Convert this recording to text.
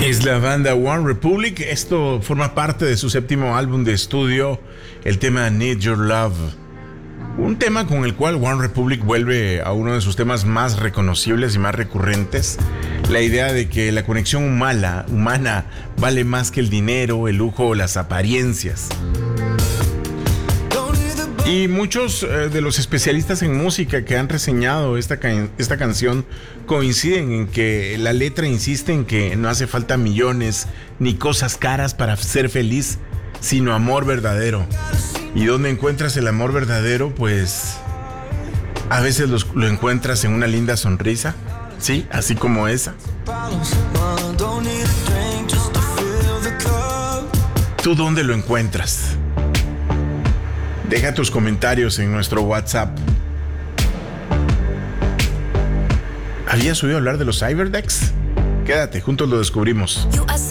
Es la banda One Republic. Esto forma parte de su séptimo álbum de estudio, el tema Need Your Love. Un tema con el cual One Republic vuelve a uno de sus temas más reconocibles y más recurrentes. La idea de que la conexión humana vale más que el dinero, el lujo o las apariencias. Y muchos de los especialistas en música que han reseñado esta canción coinciden en que la letra insiste en que no hace falta millones ni cosas caras para ser feliz, sino amor verdadero. ¿Y dónde encuentras el amor verdadero? Pues a veces lo encuentras en una linda sonrisa, sí, así como esa. ¿Tú dónde lo encuentras? Deja tus comentarios en nuestro WhatsApp. ¿Habías oído hablar de los Cyberdecks? Quédate, juntos lo descubrimos.